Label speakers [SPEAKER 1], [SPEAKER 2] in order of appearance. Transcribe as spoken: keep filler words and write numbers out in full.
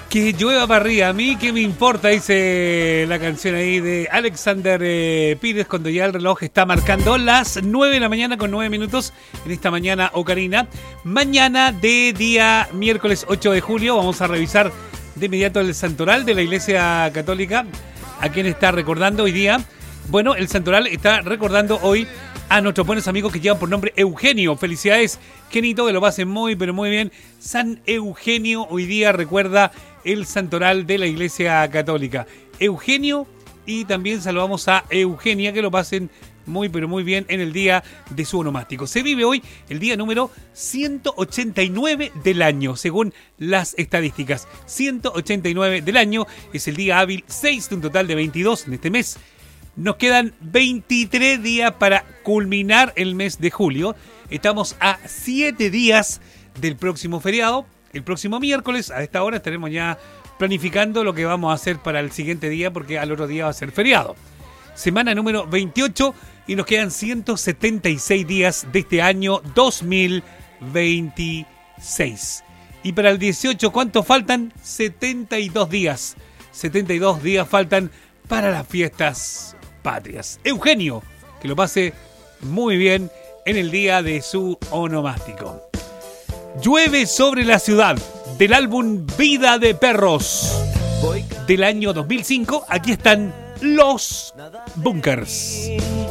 [SPEAKER 1] Que llueva para arriba, a mí qué me importa, dice la canción ahí de Alexander eh, Pires, cuando ya el reloj está marcando las nueve de la mañana con nueve minutos en esta mañana ocarina. Mañana de día miércoles ocho de julio vamos a revisar de inmediato el santoral de la Iglesia Católica. ¿A quién está recordando hoy día? Bueno, el santoral está recordando hoy a nuestros buenos amigos que llevan por nombre Eugenio. Felicidades, Genito, que lo pasen muy, pero muy bien. San Eugenio hoy día recuerda el santoral de la Iglesia Católica. Eugenio, y también saludamos a Eugenia, que lo pasen muy, pero muy bien en el día de su onomástico. Se vive hoy el día número ciento ochenta y nueve del año, según las estadísticas. ciento ochenta y nueve del año es el día hábil seis de un total de veintidós en este mes. Nos quedan veintitrés días para culminar el mes de julio. Estamos a siete días del próximo feriado. El próximo miércoles, a esta hora, estaremos ya planificando lo que vamos a hacer para el siguiente día, porque al otro día va a ser feriado. Semana número veintiocho y nos quedan ciento setenta y seis días de este año dos mil veintiséis. Y para el dieciocho, ¿cuánto faltan? setenta y dos días. setenta y dos días faltan para las fiestas patrias. Eugenio, que lo pase muy bien en el día de su onomástico. Llueve sobre la ciudad, del álbum Vida de Perros del año dos mil cinco. Aquí están los Bunkers.